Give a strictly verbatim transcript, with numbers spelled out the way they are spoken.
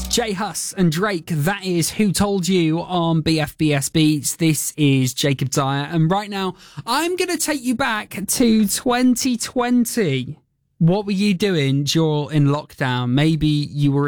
J Hus and Drake, that is Who Told You on B F B S Beats. This is Jacob Dyer, and right now I'm going to take you back to twenty twenty. What were you doing during in lockdown? Maybe you were